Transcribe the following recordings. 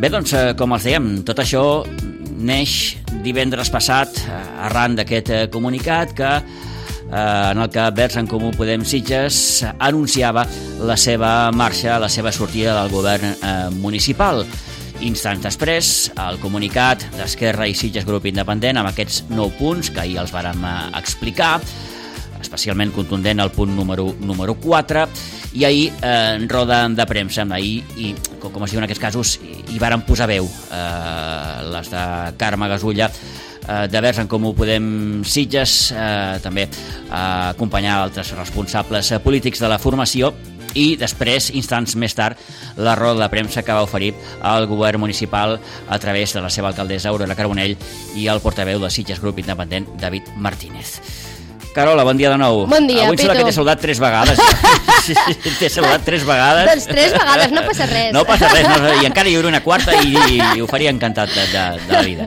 Bé, doncs, com els dèiem, tot això neix divendres passat arran d'aquest comunicat en el que Verds en Comú Podem Sitges anunciava la seva marxa, la seva sortida del govern municipal. Instants després, el comunicat d'Esquerra i Sitges Grup Independent amb aquests 9 punts que ahir els vàrem explicar, especialment contundent el punt número 4, i ahir en roda de premsa, ahir, i com es diu en aquests casos, hi varen posar veu les de Carme Gasulla, de Verds en Comú Podem Sitges, també acompanyar altres responsables polítics de la formació, i després, instants més tard, la roda de premsa que va oferir el govern municipal a través de la seva alcaldessa Aurora Carbonell i el portaveu de Sitges Grup Independent, David Martínez. Carola, bon dia de nou. Bon dia, avui Pitu. Avui que t'he saludat 3 vegades. Sí, t'he saludat 3 vegades. Doncs 3 vegades, no passa res. No passa res, no, i encara hi haurà una quarta i ho faria encantat de la vida.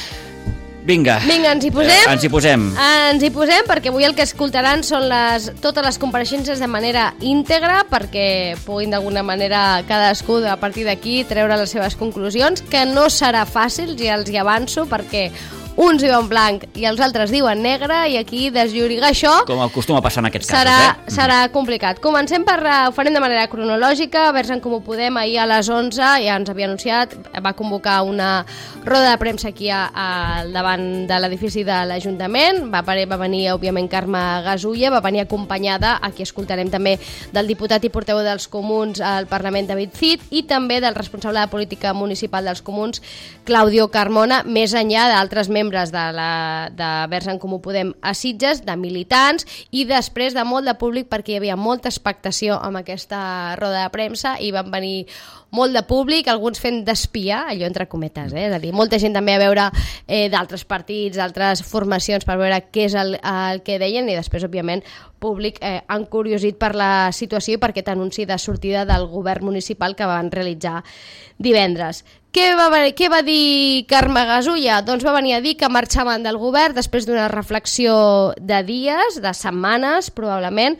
Vinga, ens hi posem? Ens hi posem. Ens hi posem perquè avui el que escoltaran són totes les compareixences de manera íntegra perquè puguin d'alguna manera cadascú a partir d'aquí treure les seves conclusions, que no serà fàcil, ja els hi avanço, perquè uns diuen blanc i els altres diuen negre, i aquí desllorigar això com acostuma a passar en aquests casos, serà complicat. Comencem ho farem de manera cronològica. Verds en Comú Podem ahir a les 11 ja ens havia anunciat, va convocar una roda de premsa aquí al davant de l'edifici de l'Ajuntament. Va venir, òbviament, Carme Gasulla, va venir acompanyada, aquí escoltarem també, del diputat i portaveu dels Comuns al Parlament, David Cid, i també del responsable de política municipal dels Comuns, Claudio Carmona, més enllà d'altres membres de Verds en Comú Podem a Sitges, de militants, i després de molt de públic, perquè hi havia molta expectació amb aquesta roda de premsa i van venir molt de públic, alguns fent d'espia, allò entre cometes, és a dir, molta gent també a veure d'altres partits, d'altres formacions, per veure què és el que deien, i després, òbviament, públic encuriosit per la situació i per aquest anunci de sortida del govern municipal que van realitzar divendres. Què va dir Carme Gasulla? Doncs va venir a dir que marxaven del govern després d'una reflexió de dies, de setmanes, probablement,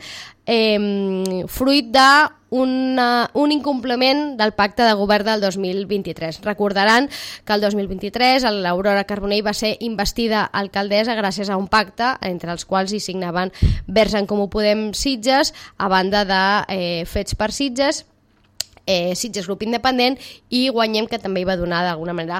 fruit d'un incompliment del pacte de govern del 2023. Recordaran que el 2023 l'Aurora Carbonell va ser investida alcaldessa gràcies a un pacte entre els quals hi signaven Verds en Comú Podem Sitges, a banda de Fets per Sitges, Sitges Grup Independent i Guanyem, que també hi va donar d'alguna manera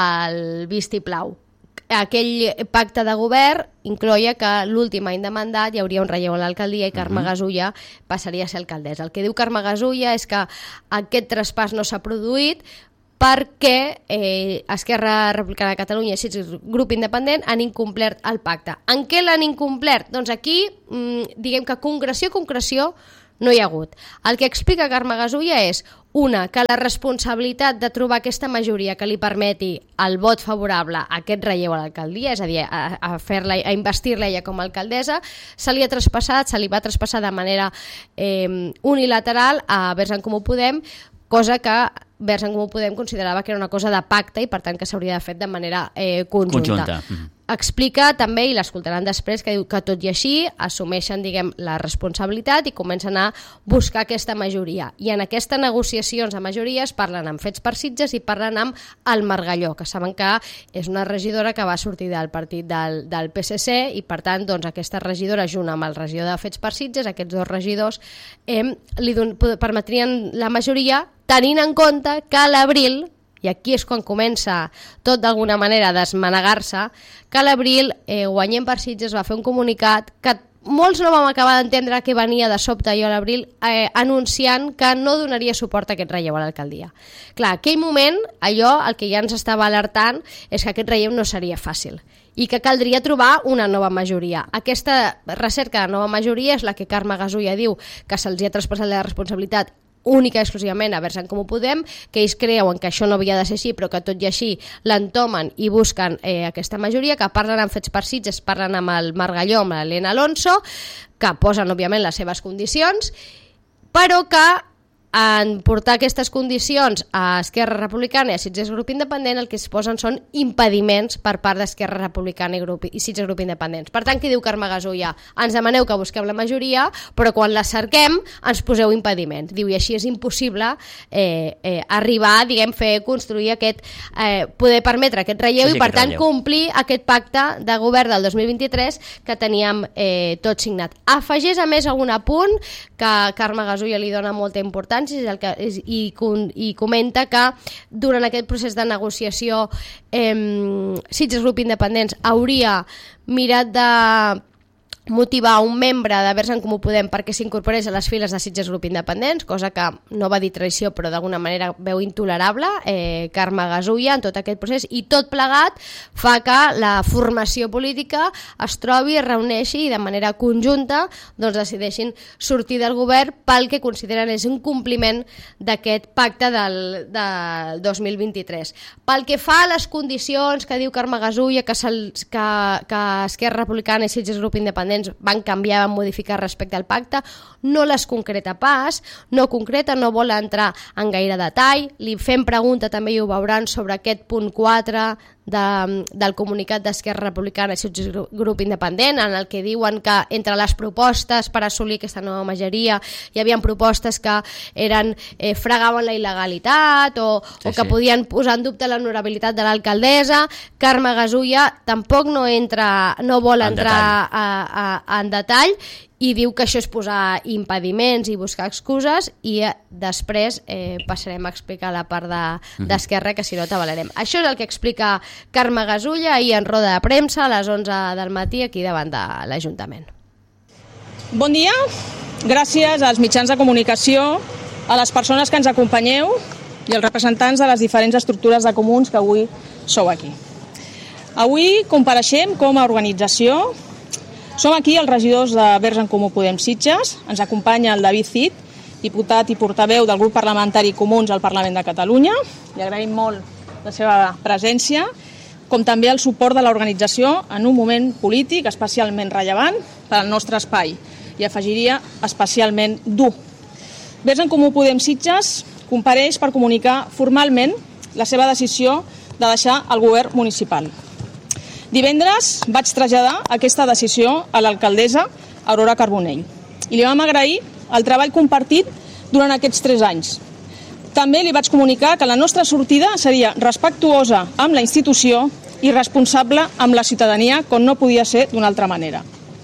el vistiplau. Aquell pacte de govern incloïa que l'últim any de mandat hi hauria un relleu a l'alcaldia i Carme Gasulla passaria a ser alcaldessa. El que diu Carme Gasulla és que aquest traspàs no s'ha produït perquè Esquerra Republicana de Catalunya i Sitges Grup Independent han incomplert el pacte. En què l'han incomplert? Doncs aquí, diguem que concreció no hi ha hagut. El que explica Carme Gasulla és, una, que la responsabilitat de trobar aquesta majoria que li permeti el vot favorable a aquest relleu a l'alcaldia, és a dir, a investir-la ella com a alcaldessa, se li va traspassar de manera unilateral a Verds en Comú Podem, cosa que Verds en Comú Podem considerava que era una cosa de pacte i per tant que s'hauria de fer de manera conjunta. Explica també, i l'escoltaran després, que diu que tot i així assumeixen, diguem, la responsabilitat i comencen a buscar aquesta majoria. I en aquestes negociacions de majories parlen amb Fets per Sitges i parlen amb el Margalló, que saben que és una regidora que va sortir del partit del PSC i per tant doncs, aquesta regidora junt amb el regidor de Fets per Sitges, aquests dos regidors li permetrien la majoria, tenint en compte que a l'abril, i aquí és quan comença tot d'alguna manera a desmanegar-se, que a l'abril Guanyem per Sitges va fer un comunicat que molts no vam acabar d'entendre que venia de sobte jo a l'abril, anunciant que no donaria suport a aquest relleu a l'alcaldia. Clar, en aquell moment, allò el que ja ens estava alertant és que aquest relleu no seria fàcil i que caldria trobar una nova majoria. Aquesta recerca de nova majoria és la que Carme Gasulla diu que se'ls ha traspassat la responsabilitat única i exclusivament a Verds en Comú Podem, que ells creuen que això no havia de ser així, però que tot i així l'entomen i busquen aquesta majoria, que parlen amb Fets per Sitges, parlen amb el Margalló, amb l'Helena Alonso, que posen, òbviament, les seves condicions, però que en portar aquestes condicions a Esquerra Republicana i a Sitges Grup Independent, el que es posen són impediments per part d'Esquerra Republicana i Sitges Grup Independents. Per tant, què diu Carme Gasulla? Ens demaneu que busquem la majoria, però quan la cerquem ens poseu impediments. Diu, i així és impossible arribar, construir aquest, poder permetre aquest relleu i per tant complir aquest pacte de govern del 2023 que teníem tot signat. Afegeix a més algun apunt que Carme Gasulla li dona molta importància i comenta que durant aquest procés de negociació Sitges Grup Independents hauria mirat de motivar un membre de Verds en Comú Podem perquè s'incorporés a les files de Sitges Grup Independents, cosa que no va dir traïció però d'alguna manera veu intolerable Carme Gasulla en tot aquest procés, i tot plegat fa que la formació política es trobi, es reuneixi i de manera conjunta decideixin sortir del govern pel que consideren és un compliment d'aquest pacte del 2023. Pel que fa a les condicions que diu Carme Gasulla que Esquerra Republicana i Sitges Grup Independents van canviar, van modificar respecte al pacte, no les concreta pas, no vol entrar en gaire detall. Li fem pregunta també, i ho veuran, sobre aquest punt 4 del comunicat d'Esquerra Republicana i Sitges Grup Independent, en el que diuen que entre les propostes per assolir aquesta nova majoria hi havia propostes que fregaven la il·legalitat o que podien posar en dubte l'honorabilitat de l'alcaldessa. Carme Gasulla tampoc no vol entrar en detall i diu que això és posar impediments i buscar excuses, i després passarem a explicar la part d'Esquerra, que si no t'avalarem. Això és el que explica Carme Gasulla ahir en roda de premsa a les 11 del matí aquí davant de l'Ajuntament. Bon dia, gràcies als mitjans de comunicació, a les persones que ens acompanyeu i als representants de les diferents estructures de comuns que avui sou aquí. Avui compareixem com a organització. Som aquí els regidors de Verds en Comú Podem Sitges. Ens acompanya el David Cid, diputat i portaveu del grup parlamentari Comuns al Parlament de Catalunya. Li agraïm molt la seva presència, com també el suport de l'organització en un moment polític especialment rellevant per al nostre espai, i afegiria especialment dur. Verds en Comú Podem Sitges compareix per comunicar formalment la seva decisió de deixar el govern municipal. Divendres vaig traslladar aquesta decisió a l'alcaldessa Aurora Carbonell i li vam agrair el treball compartit durant aquests 3 anys. També li vaig comunicar que la nostra sortida seria respectuosa amb la institució i responsable amb la ciutadania, com no podia ser d'una altra manera.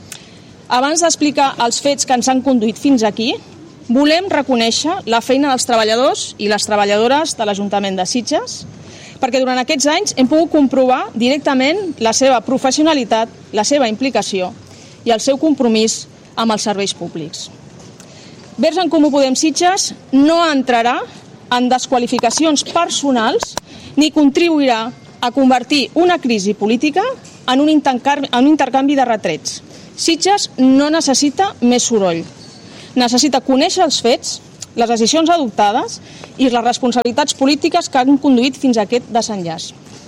Abans d'explicar els fets que ens han conduït fins aquí, volem reconèixer la feina dels treballadors i les treballadores de l'Ajuntament de Sitges, perquè durant aquests anys hem pogut comprovar directament la seva professionalitat, la seva implicació i el seu compromís amb els serveis públics. Verds en Comú Podem Sitges no entrarà en desqualificacions personals ni contribuirà a convertir una crisi política en un intercanvi de retrets. Sitges no necessita més soroll. Necessita conèixer els fets, les decisions adoptades i les responsabilitats polítiques que han conduït fins a aquest desenllaç.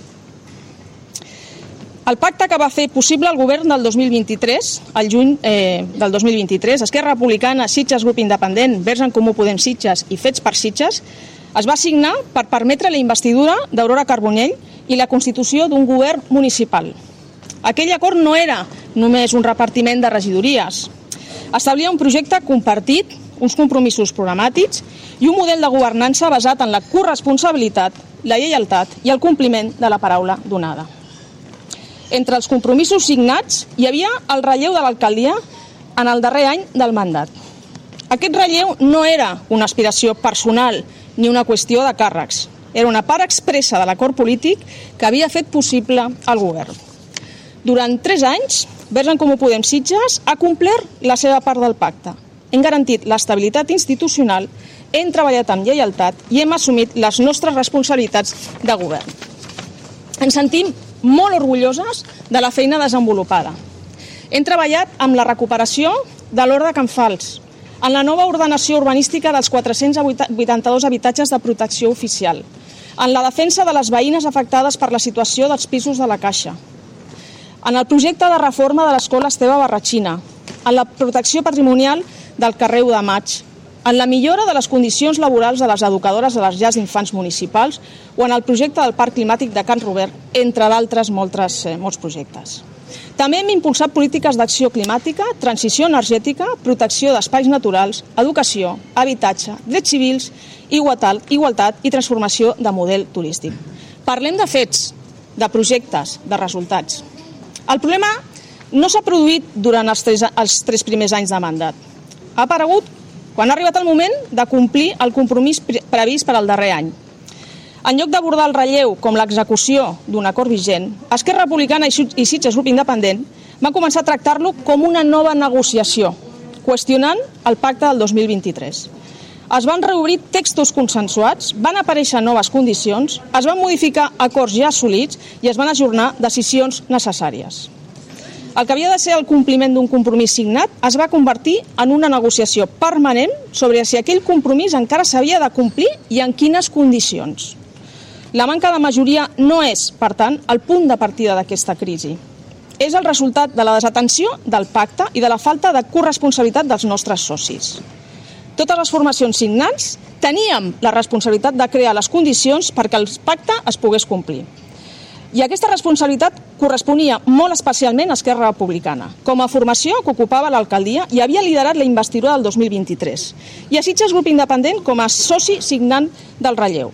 El pacte que va fer possible el govern del 2023, el juny del 2023, Esquerra Republicana, Sitges Grup Independent, Verds en Comú Podem Sitges i Fets per Sitges, es va signar per permetre la investidura d'Aurora Carbonell i la constitució d'un govern municipal. Aquell acord no era només un repartiment de regidories. Establia un projecte compartit, uns compromisos programàtics i un model de governança basat en la corresponsabilitat, la lleialtat i el compliment de la paraula donada. Entre els compromisos signats hi havia el relleu de l'alcaldia en el darrer any del mandat. Aquest relleu no era una aspiració personal ni una qüestió de càrrecs. Era una part expressa de l'acord polític que havia fet possible el govern. Durant 3 anys, Verds en Comú Podem Sitges ha complert la seva part del pacte. Hem garantit l'estabilitat institucional, hem treballat amb lleialtat i hem assumit les nostres responsabilitats de govern. Ens sentim molt orgulloses de la feina desenvolupada. Hem treballat amb la recuperació de l'Hort de Can Fals, en la nova ordenació urbanística dels 482 habitatges de protecció oficial, en la defensa de les veïnes afectades per la situació dels pisos de la Caixa, en el projecte de reforma de l'escola Esteve Barratxina, en la protecció patrimonial del carrer 1 de Maig, en la millora de les condicions laborals de les educadores de les llars d'infants municipals o en el projecte del Parc Climàtic de Can Robert, entre d'altres molts projectes. També hem impulsat polítiques d'acció climàtica, transició energètica, protecció d'espais naturals, educació, habitatge, drets civils, igualtat i transformació de model turístic. Parlem de fets, de projectes, de resultats. El problema no s'ha produït durant els 3 primers anys de mandat. Ha aparegut quan ha arribat el moment de complir el compromís previst per al darrer any. En lloc d'abordar el relleu com l'execució d'un acord vigent, Esquerra Republicana i Sitges Grup Independent van començar a tractar-lo com una nova negociació, qüestionant el pacte del 2023. Es van reobrir textos consensuats, van aparèixer noves condicions, es van modificar acords ja assolits i es van ajornar decisions necessàries. El que havia de ser el compliment d'un compromís signat es va convertir en una negociació permanent sobre si aquell compromís encara s'havia de complir i en quines condicions. La manca de majoria no és, per tant, el punt de partida d'aquesta crisi. És el resultat de la desatenció del pacte i de la falta de corresponsabilitat dels nostres socis. Totes les formacions signants teníem la responsabilitat de crear les condicions perquè el pacte es pogués complir. I aquesta responsabilitat corresponia molt especialment a Esquerra Republicana, com a formació que ocupava l'alcaldia i havia liderat la investidura del 2023, i a Sitges Grup Independent com a soci signant del relleu.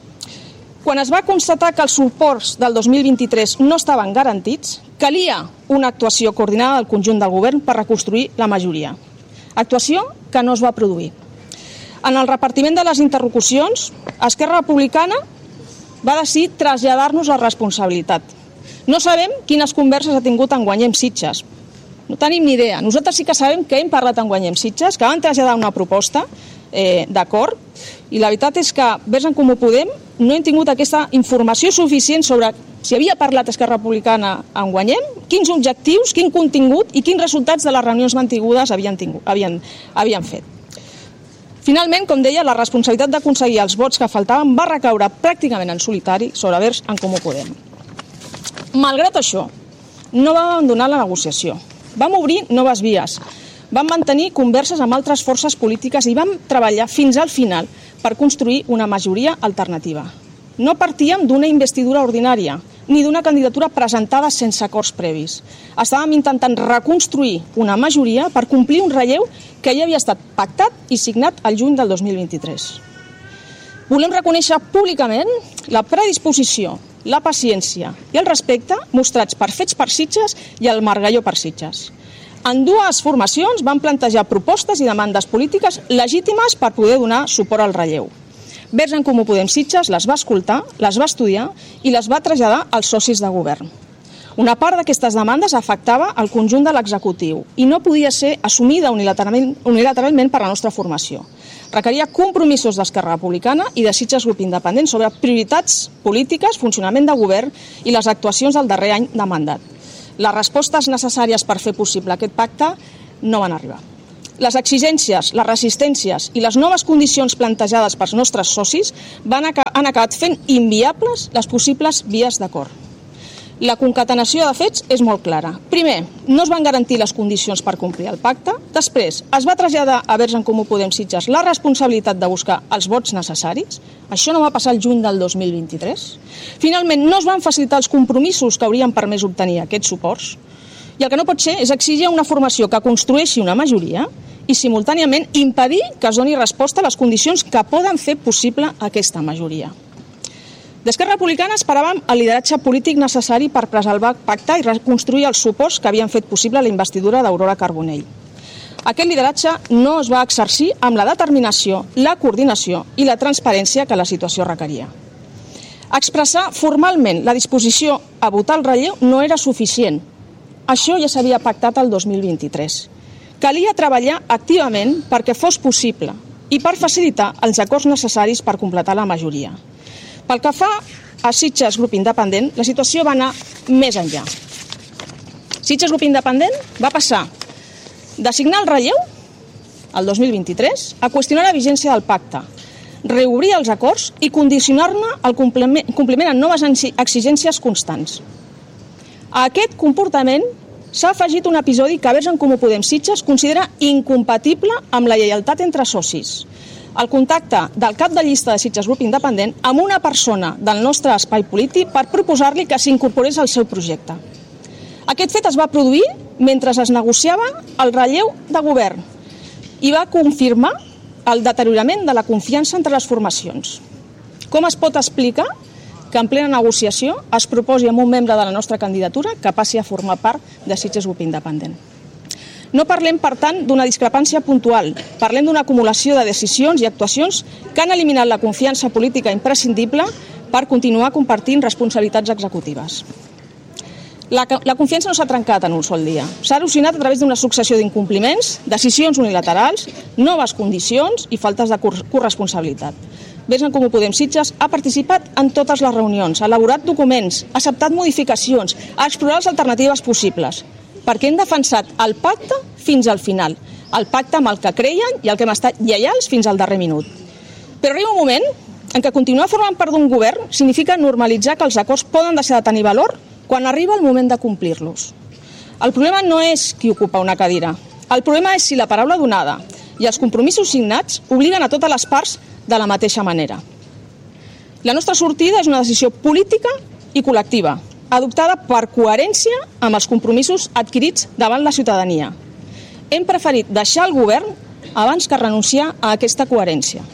Quan es va constatar que els suports del 2023 no estaven garantits, calia una actuació coordinada del conjunt del govern per reconstruir la majoria. Actuació que no es va produir. En el repartiment de les interlocucions, Esquerra Republicana va decidir traslladar-nos la responsabilitat. No sabem quines converses ha tingut en Guanyem Sitges. No tenim ni idea. Nosaltres sí que sabem que hem parlat en Guanyem Sitges, que van traslladar una proposta d'acord, i la veritat és que Verds en Comú Podem no hem tingut aquesta informació suficient sobre si havia parlat Esquerra Republicana en Guanyem, quins objectius, quin contingut i quins resultats de les reunions mantingudes havien fet. Finalment, com deia, la responsabilitat d'aconseguir els vots que faltaven va recaure pràcticament en solitari sobre Verds en Comú Podem. Malgrat això, no vam abandonar la negociació. Vam obrir noves vies, vam mantenir converses amb altres forces polítiques i vam treballar fins al final per construir una majoria alternativa. No partíem d'una investidura ordinària ni d'una candidatura presentada sense acords previs. Estàvem intentant reconstruir una majoria per complir un relleu que ja havia estat pactat i signat el juny del 2023. Volem reconèixer públicament la predisposició, la paciència i el respecte mostrats per Fets per Sitges i el Margalló per Sitges. En dues formacions van plantejar propostes i demandes polítiques legítimes per poder donar suport al relleu. Verds en Comú Podem Sitges les va escoltar, les va estudiar i les va traslladar als socis de govern. Una part d'aquestes demandes afectava el conjunt de l'executiu i no podia ser assumida unilateralment per la nostra formació. Requeria compromisos d'Esquerra Republicana i de Sitges Grup Independent sobre prioritats polítiques, funcionament de govern i les actuacions del darrer any de mandat. Les respostes necessàries per fer possible aquest pacte no van arribar. Les exigències, les resistències i les noves condicions plantejades pels nostres socis han acabat fent inviables les possibles vies d'acord. La concatenació de fets és molt clara. Primer, no es van garantir les condicions per complir el pacte. Després, es va traslladar a Verds en Comú Podem Sitges la responsabilitat de buscar els vots necessaris. Això no va passar el juny del 2023. Finalment, no es van facilitar els compromisos que haurien permès obtenir aquests suports. I el que no pot ser és exigir una formació que construeixi una majoria i simultàniament impedir que es doni resposta a les condicions que poden fer possible aquesta majoria. D'Esquerra Republicana esperàvem el lideratge polític necessari per preservar el pacte i reconstruir els suports que havien fet possible la investidura d'Aurora Carbonell. Aquest lideratge no es va exercir amb la determinació, la coordinació i la transparència que la situació requeria. Expressar formalment la disposició a votar el relleu no era suficient. Això ja s'havia pactat el 2023. Calia treballar activament perquè fos possible i per facilitar els acords necessaris per completar la majoria. Pel que fa a Sitges Grup Independent, la situació va anar més enllà. Sitges Grup Independent va passar de signar el relleu, el 2023, a qüestionar la vigència del pacte, reobrir els acords i condicionar-ne el compliment en noves exigències constants. A aquest comportament s'ha afegit un episodi que Verds en Comú Podem Sitges considera incompatible amb la lleialtat entre socis. El contacte del cap de llista de Sitges Grup Independent amb una persona del nostre espai polític per proposar-li que s'incorporés al seu projecte. Aquest fet es va produir mentre es negociava el relleu de govern i va confirmar el deteriorament de la confiança entre les formacions. Com es pot explicar que en plena negociació es proposi amb un membre de la nostra candidatura que passi a formar part de Sitges Grup Independent? No parlem, per tant, d'una discrepància puntual. Parlem d'una acumulació de decisions i actuacions que han eliminat la confiança política imprescindible per continuar compartint responsabilitats executives. La confiança no s'ha trencat en un sol dia. S'ha erosionat a través d'una successió d'incompliments, decisions unilaterals, noves condicions i faltes de corresponsabilitat. Verds en Comú Podem Sitges ha participat en totes les reunions, ha elaborat documents, ha acceptat modificacions, ha explorat les alternatives possibles, perquè hem defensat el pacte fins al final, el pacte amb el que creien i el que hem estat lleials fins al darrer minut. Però arriba un moment en què continuar formant part d'un govern significa normalitzar que els acords poden deixar de tenir valor quan arriba el moment de complir-los. El problema no és qui ocupa una cadira, el problema és si la paraula donada i els compromisos signats obliguen a totes les parts de la mateixa manera. La nostra sortida és una decisió política i col·lectiva, adoptada per coherència amb els compromisos adquirits davant la ciutadania. Hem preferit deixar el govern abans que renunciar a aquesta coherència.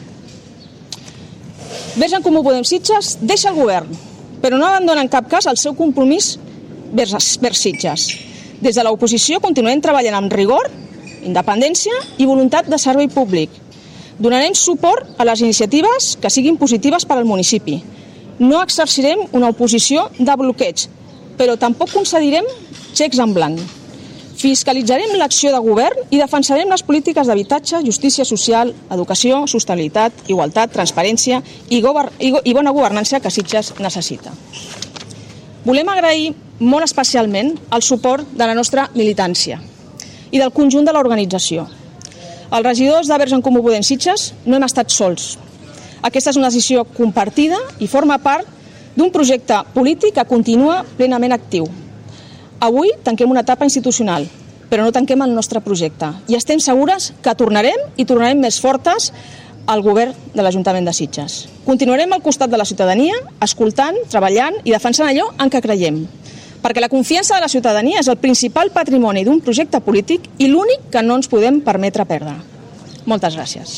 Verds en Comú Podem Sitges deixa el govern, però no abandona en cap cas el seu compromís vers Sitges. Des de l'oposició continuem treballant amb rigor, independència i voluntat de servei públic. Donarem suport a les iniciatives que siguin positives per al municipi. No exercirem una oposició de bloqueig, però tampoc concedirem xecs en blanc. Fiscalitzarem l'acció de govern i defensarem les polítiques d'habitatge, justícia social, educació, sostenibilitat, igualtat, transparència i bona governança que Sitges necessita. Volem agrair molt especialment el suport de la nostra militància i del conjunt de l'organització. Els regidors de Verds en Comú Podem Sitges no hem estat sols. Aquesta és una decisió compartida i forma part d'un projecte polític que continua plenament actiu. Avui tanquem una etapa institucional, però no tanquem el nostre projecte i estem segures que tornarem més fortes al govern de l'Ajuntament de Sitges. Continuarem al costat de la ciutadania, escoltant, treballant i defensant allò en què creiem, perquè la confiança de la ciutadania és el principal patrimoni d'un projecte polític i l'únic que no ens podem permetre perdre. Moltes gràcies.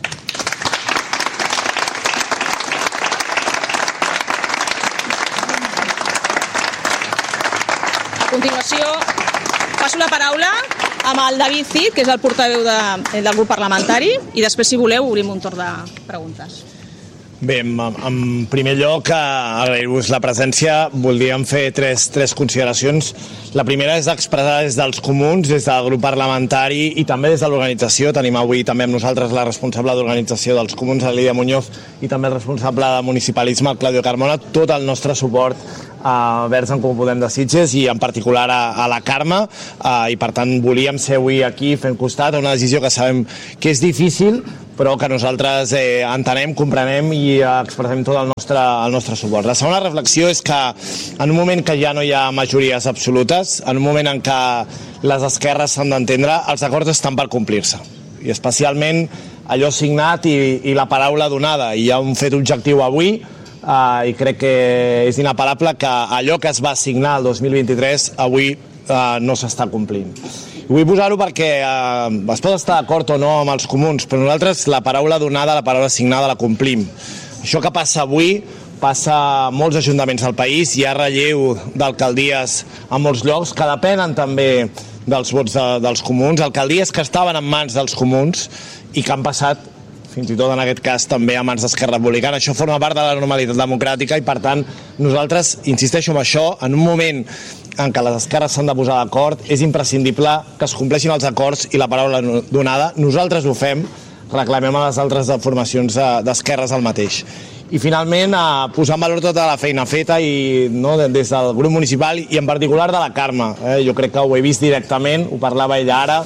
A continuació, passo la paraula amb el David Cid, que és el portaveu del grup parlamentari, i després, si voleu, obrim un torn de preguntes. Bé, en primer lloc, agrair-vos la presència. Voldríem fer tres consideracions. La primera és expressar des dels comuns, des del grup parlamentari i també des de l'organització. Tenim avui també amb nosaltres la responsable d'organització dels comuns, la Lídia Muñoz, i també el responsable de municipalisme, el Claudio Carmona. Tot el nostre suport a Verds en Comú Podem de Sitges i en particular a la Carme, i per tant volíem ser avui aquí fent costat a una decisió que sabem que és difícil, però que nosaltres entenem, comprenem i expressem tot el nostre suport. La segona reflexió és que en un moment que ja no hi ha majories absolutes, en un moment en què les esquerres s'han d'entendre, els acords estan per complir-se. I especialment allò signat i la paraula donada. I hi ha un fet objectiu avui, i crec que és inapel·lable que allò que es va signar el 2023 avui no s'està complint. Vull posar-ho perquè es pot estar d'acord o no amb els comuns, però nosaltres la paraula donada, la paraula signada la complim. Això que passa avui passa a molts ajuntaments del país, hi ha relleu d'alcaldies a molts llocs que depenen també dels vots dels comuns, alcaldies que estaven en mans dels comuns i que han passat fins i tot en aquest cas també a mans d'Esquerra Republicana. Això forma part de la normalitat democràtica i per tant nosaltres, insisteixo en això, en un moment en què les esquerres s'han de posar d'acord, és imprescindible que es compleixin els acords i la paraula donada. Nosaltres ho fem, reclamem a les altres formacions d'esquerres el mateix. I finalment posar en valor tota la feina feta i des del grup municipal i en particular de la Carme. Jo crec que ho he vist directament, ho parlava ella ara.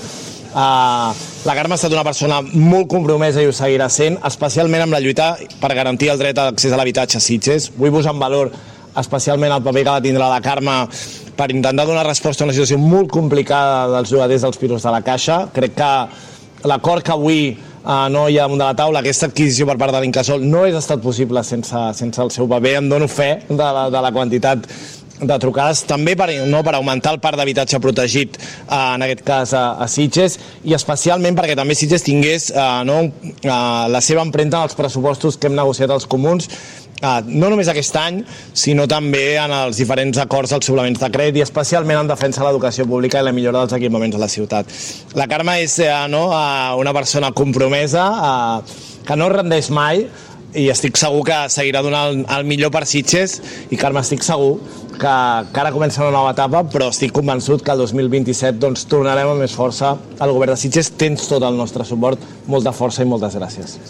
La Carme ha estat una persona molt compromesa i ho seguirà sent, especialment amb la lluita per garantir el dret a l'accés a l'habitatge a Sitges. Vull posar en valor especialment el paper que va tindre la Carme per intentar donar resposta a una situació molt complicada dels llogaters dels pisos de la Caixa. Crec que l'acord que avui no hi ha damunt de la taula, aquesta adquisició per part de l'Incasòl, no hagués estat possible sense el seu paper. Em dono fe de la quantitat de trucades, també per augmentar el parc d'habitatge protegit, en aquest cas a Sitges, i especialment perquè també Sitges tingués la seva empremta en els pressupostos que hem negociat els comuns, no només aquest any, sinó també en els diferents acords dels suplements de crèdit i especialment en defensa de l'educació pública i la millora dels equipaments de la ciutat. La Carme és una persona compromesa, que no es rendeix mai, i estic segur que seguirà donant el millor per Sitges. I Carme, estic segur que ara comença una nova etapa, però estic convençut que el 2027 tornarem amb més força al govern de Sitges. Tens tot el nostre suport, molta força i moltes gràcies.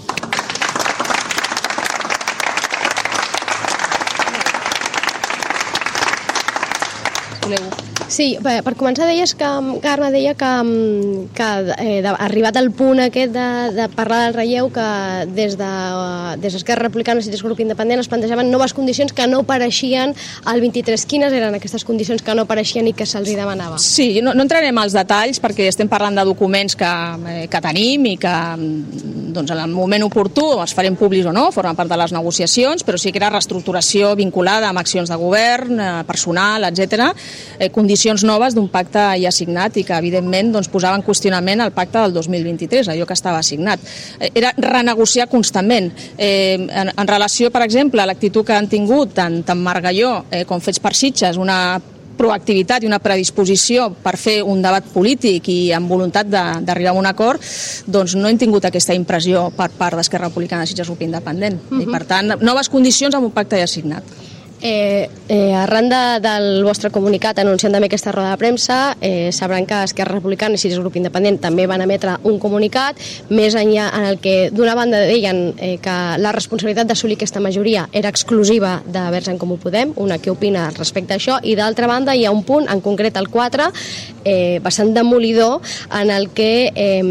Sí, per començar deies que Carme deia que arribat al punt aquest de parlar del relleu, que des d'Esquerra Republicana i Sitges Grup Independent es plantejaven noves condicions que no apareixien al 23. Quines eren aquestes condicions que no apareixien i que se'ls demanava? Sí, no entrarem als detalls perquè estem parlant de documents que tenim i que en el moment oportú els farem públics o no, formen part de les negociacions, però sí que era reestructuració vinculada amb accions de govern, personal, etc. Condicions noves d'un pacte ja signat i que evidentment posaven en qüestionament el pacte del 2023, allò que estava signat. Era renegociar constantment. En relació, per exemple, a l'actitud que han tingut tant Margalló com Fets per Sitges, una proactivitat i una predisposició per fer un debat polític i amb voluntat d'arribar a un acord, doncs no hem tingut aquesta impressió per part d'Esquerra Republicana i Sitges Grup Independent. I per tant, noves condicions amb un pacte ja signat. Arran del vostre comunicat anunciant també aquesta roda de premsa, sabran que Esquerra Republicana i Sitges Grup Independent també van emetre un comunicat més enllà en el que d'una banda deien que la responsabilitat d'assolir aquesta majoria era exclusiva de Verds en Comú Podem, una que opina respecte a això, i d'altra banda hi ha un punt, en concret el 4, bastant demolidor, en el que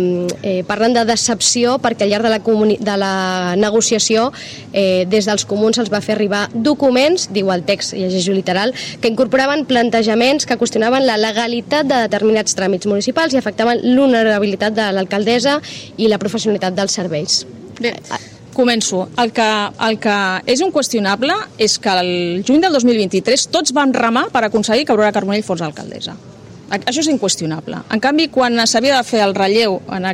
parlen de decepció perquè al llarg de la negociació des dels comuns se'ls va fer arribar documents, diu el text, llegeixo literal, que incorporaven plantejaments que qüestionaven la legalitat de determinats tràmits municipals i afectaven l'honorabilitat de l'alcaldessa i la professionalitat dels serveis. Bé, començo. El que és inqüestionable és que el juny del 2023 tots vam remar per aconseguir que Aurora Carbonell fos alcaldessa. Això és inqüestionable. En canvi, quan s'havia de fer el relleu en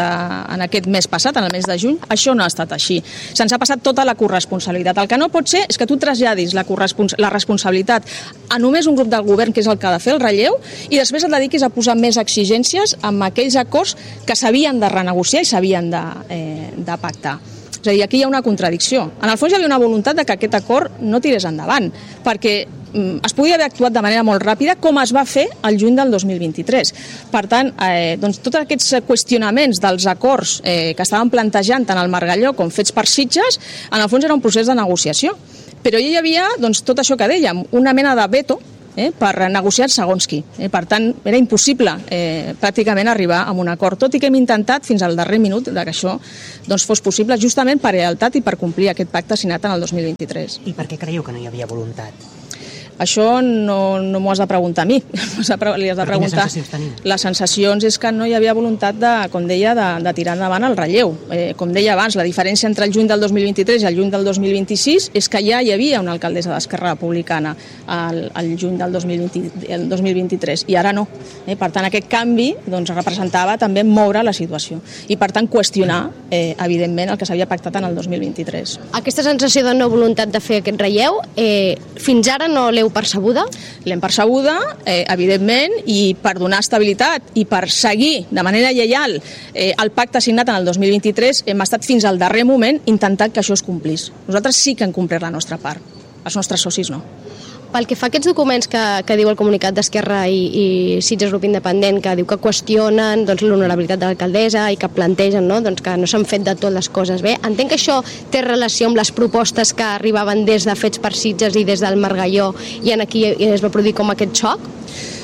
aquest mes passat, en el mes de juny, això no ha estat així. Se'ns ha passat tota la corresponsabilitat. El que no pot ser és que tu traslladis la responsabilitat a només un grup del govern, que és el que ha de fer el relleu, i després et dediquis a posar més exigències amb aquells acords que s'havien de renegociar i s'havien de pactar. És a dir, aquí hi ha una contradicció. En el fons hi havia una voluntat de que aquest acord no tirés endavant, perquè es podia haver actuat de manera molt ràpida, com es va fer el juny del 2023. Per tant, tots aquests qüestionaments dels acords que estaven plantejant tant el Margalló com Fets per Sitges, en el fons era un procés de negociació. Però hi havia tot això que dèiem, una mena de veto per negociar segons qui. Per tant, era impossible pràcticament arribar a un acord, tot i que hem intentat fins al darrer minut que això fos possible, justament per lleialtat i per complir aquest pacte signat en el 2023. I per què creieu que no hi havia voluntat? Això no m'ho has de preguntar a mi, li has de preguntar. Les sensacions és que no hi havia voluntat, com deia, de tirar endavant el relleu. Com deia abans, la diferència entre el juny del 2023 i el juny del 2026 és que ja hi havia una alcaldessa d'Esquerra Republicana al juny del 2023 i ara no. Per tant, aquest canvi representava també moure la situació i, per tant, qüestionar, evidentment, el que s'havia pactat en el 2023. Aquesta sensació de no voluntat de fer aquest relleu, fins ara no l'heu percebuda? L'hem percebuda, evidentment, i per donar estabilitat i per seguir de manera lleial el pacte signat en el 2023 hem estat fins al darrer moment intentant que això es complís. Nosaltres sí que hem complert la nostra part, els nostres socis no. Pel que fa a aquests documents que diu el comunicat d'Esquerra i Sitges Grup Independent, que diu que qüestionen l'honorabilitat de l'alcaldessa i que plantegen que no s'han fet de tot les coses bé, entenc que això té relació amb les propostes que arribaven des de Fets per Sitges i des del Margalló i en aquí es va produir com aquest xoc?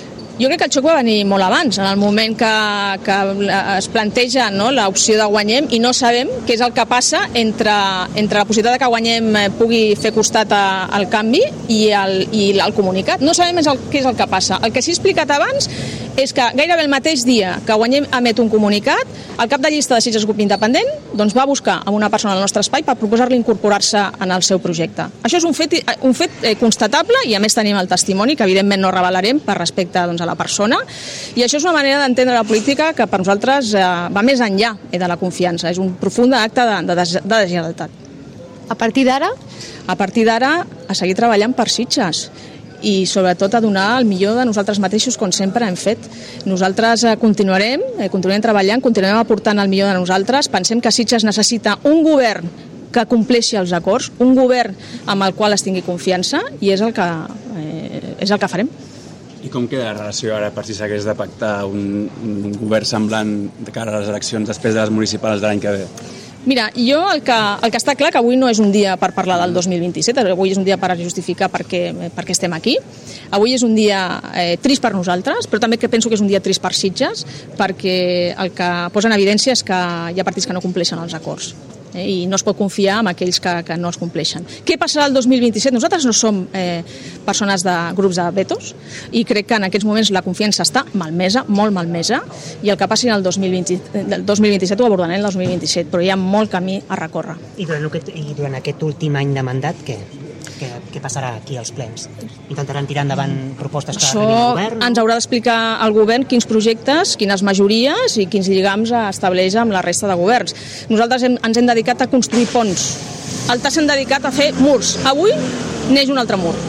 Jo crec que el xoc va venir molt abans, en el moment que es planteja, no, l'opció de Guanyem, i no sabem què és el que passa entre la possibilitat que Guanyem pugui fer costat al canvi i el comunicat. No sabem què és el que passa. El que s'ha explicat abans és que gairebé el mateix dia que Guanyem emet un comunicat, el cap de llista de Sitges Grup Independent doncs va buscar a una persona al nostre espai per proposar-li incorporar-se en el seu projecte. Això és un fet constatable, i a més tenim el testimoni, que evidentment no revelarem per respecte a la persona, i això és una manera d'entendre la política que per nosaltres va més enllà de la confiança, és un profund acte de deslleialtat. A partir d'ara? A partir d'ara, a seguir treballant per Sitges i sobretot a donar el millor de nosaltres mateixos, com sempre hem fet. Nosaltres continuarem treballant, continuarem aportant el millor de nosaltres. Pensem que Sitges necessita un govern que compleixi els acords, un govern amb el qual es tingui confiança, i és el que farem. I com queda la relació ara per si s'hagués de pactar un govern semblant de cara a les eleccions després de les municipals de l'any que ve? Mira, jo el que està clar que avui no és un dia per parlar del 2027, avui és un dia per justificar per què estem aquí. Avui és un dia trist per nosaltres, però també penso que és un dia trist per Sitges, perquè el que posa en evidència és que hi ha partits que no compleixen els acords. I no es pot confiar en aquells que no els compleixen. Què passarà el 2027? Nosaltres no som persones de grups de vetos, i crec que en aquests moments la confiança està malmesa, molt malmesa, i el que passi el 2027 ho abordarem el 2027, però hi ha molt camí a recórrer. I durant aquest últim any de mandat, què passarà aquí als plens? Intentaran tirar endavant propostes que arribin al govern? Això ens haurà d'explicar el govern quins projectes, quines majories i quins lligams estableix amb la resta de governs. Nosaltres ens hem dedicat a construir ponts. Altres s'han dedicat a fer murs. Avui neix un altre mur.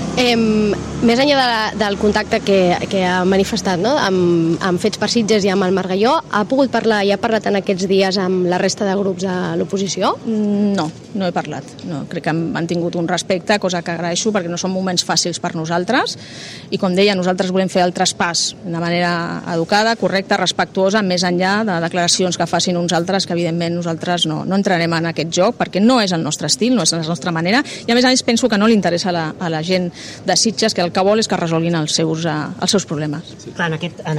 Més enllà del contacte que ha manifestat, no? amb Fets per Sitges i amb el Margalló, ha pogut parlar i ha parlat en aquests dies amb la resta de grups de l'oposició? No he parlat. No, crec que han tingut un respecte, cosa que agraeixo, perquè no són moments fàcils per nosaltres, i com deia, nosaltres volem fer el traspàs de manera educada, correcta, respectuosa, més enllà de declaracions que facin uns altres, que evidentment nosaltres no entrarem en aquest joc, perquè no és el nostre estil, no és la nostra manera, i a més penso que no li interessa a la gent de Sitges, que el que vol és que resolguin els seus problemes. Sí. Clar, en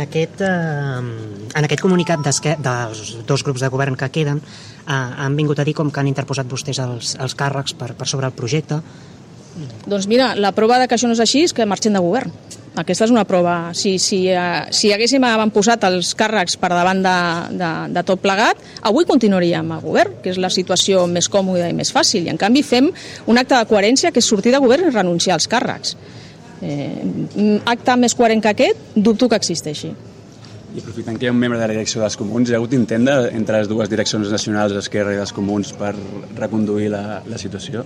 aquest comunicat dels dos grups de govern que queden, han vingut a dir com que han interposat vostès els càrrecs per sobre el projecte. Doncs mira, la prova de que això no és així és que marxem de govern. Aquesta és una prova. Si haguéssim avantposat els càrrecs per davant de tot plegat, avui continuaríem a govern, que és la situació més còmoda i més fàcil. I en canvi fem un acte de coherència, que és sortir de govern i renunciar als càrrecs. Acte més coherent que aquest, dubto que existeixi. I aprofitant que hi ha un membre de la direcció dels Comuns, hi ha hagut intent entre les dues direccions nacionals, Esquerra i dels Comuns, per reconduir la situació?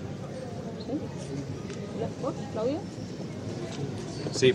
Sí,